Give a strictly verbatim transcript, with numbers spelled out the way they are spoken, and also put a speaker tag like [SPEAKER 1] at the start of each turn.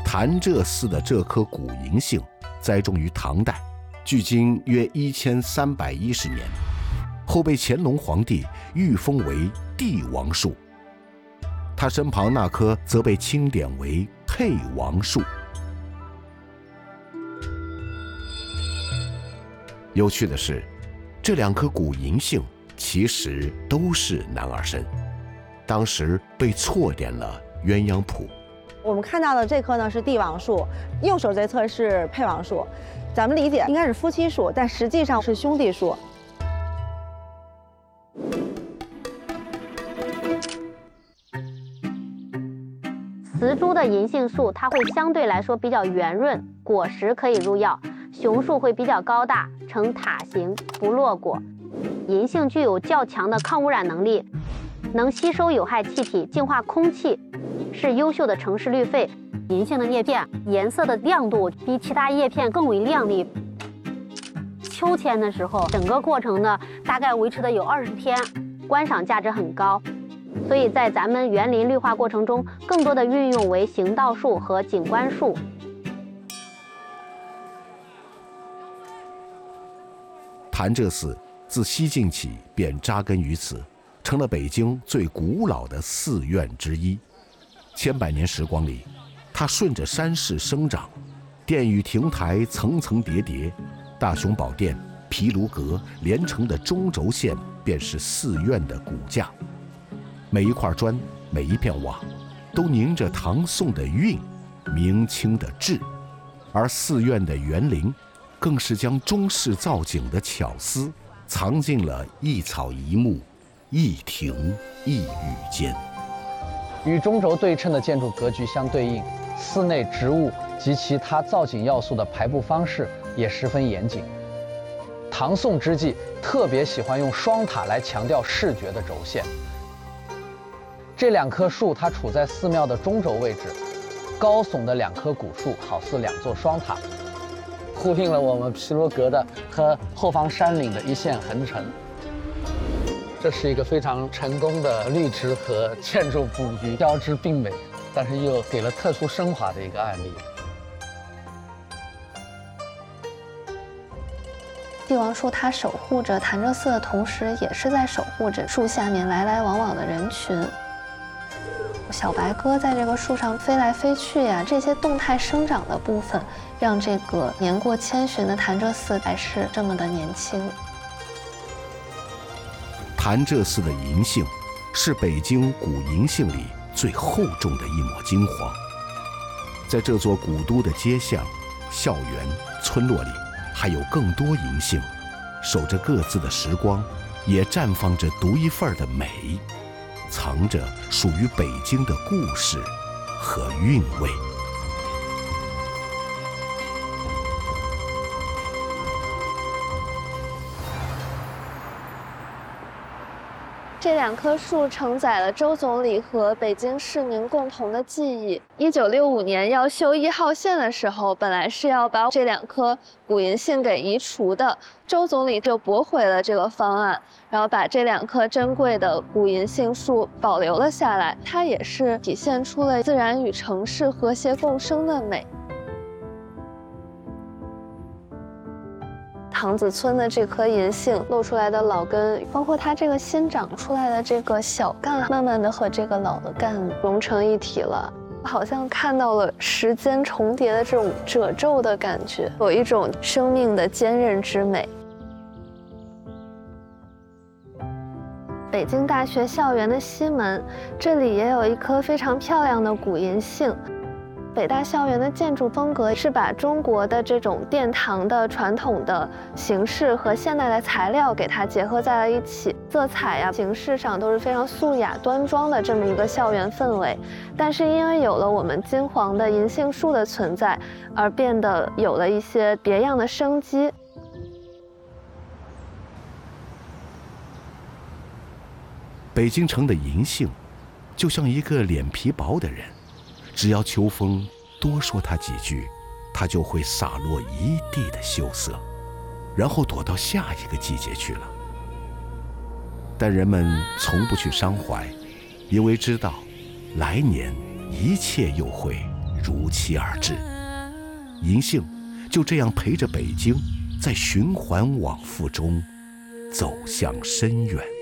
[SPEAKER 1] 潭柘寺的这棵古银杏栽种于唐代，距今约一千三百一十年，后被乾隆皇帝御封为帝王树。它身旁那棵则被钦点为沛王树。有趣的是，这两棵古银杏其实都是男儿身，当时被错点了鸳鸯谱。
[SPEAKER 2] 我们看到的这棵呢是帝王树，右手这侧是沛王树，咱们理解应该是夫妻树，但实际上是兄弟树。
[SPEAKER 3] 雌株的银杏树，它会相对来说比较圆润，果实可以入药；雄树会比较高大，呈塔形，不落果。银杏具有较强的抗污染能力，能吸收有害气体，净化空气，是优秀的城市绿肺。银杏的叶片颜色的亮度比其他叶片更为亮丽。秋天的时候，整个过程呢大概维持的有二十天，观赏价值很高。所以在咱们园林绿化过程中，更多的运用为行道树和景观树。
[SPEAKER 1] 潭柘寺自西晋起便扎根于此，成了北京最古老的寺院之一。千百年时光里，它顺着山势生长，殿宇亭台层层叠叠，大雄宝殿、毗卢阁连成的中轴线便是寺院的骨架。每一块砖，每一片瓦，都凝着唐宋的韵，明清的志，而寺院的园林，更是将中式造景的巧思藏进了一草一木、一亭一宇间。
[SPEAKER 4] 与中轴对称的建筑格局相对应，寺内植物及其他造景要素的排布方式也十分严谨。唐宋之际，特别喜欢用双塔来强调视觉的轴线。这两棵树它处在寺庙的中轴位置，高耸的两棵古树好似两座双塔，呼应了我们毗卢阁的和后方山岭的一线横陈。这是一个非常成功的绿植和建筑布局交织并美，但是又给了特殊升华的一个案例。
[SPEAKER 5] 帝王树它守护着潭柘寺的同时，也是在守护着树下面来来往往的人群。小白鸽在这个树上飞来飞去呀，这些动态生长的部分，让这个年过千寻的潭柘寺还是这么的年轻。
[SPEAKER 1] 潭柘寺的银杏是北京古银杏里最厚重的一抹金黄。在这座古都的街巷、校园、村落里，还有更多银杏，守着各自的时光，也绽放着独一份的美，藏着属于北京的故事和韵味。
[SPEAKER 5] 这两棵树承载了周总理和北京市民共同的记忆。一九六五年要修一号线的时候，本来是要把这两棵古银杏给移除的，周总理就驳回了这个方案，然后把这两棵珍贵的古银杏树保留了下来。它也是体现出了自然与城市和谐共生的美。塘子村的这棵银杏露出来的老根，包括它这个新长出来的这个小干，慢慢的和这个老的干融成一体了，好像看到了时间重叠的这种褶皱的感觉，有一种生命的坚韧之美。北京大学校园的西门，这里也有一棵非常漂亮的古银杏。北大校园的建筑风格是把中国的这种殿堂的传统的形式和现代的材料给它结合在了一起，色彩呀、形式上都是非常素雅端庄的这么一个校园氛围。但是因为有了我们金黄的银杏树的存在，而变得有了一些别样的生机。
[SPEAKER 1] 北京城的银杏，就像一个脸皮薄的人。只要秋风多说他几句，他就会洒落一地的羞涩，然后躲到下一个季节去了。但人们从不去伤怀，因为知道来年一切又会如期而至。银杏就这样陪着北京，在循环往复中走向深远。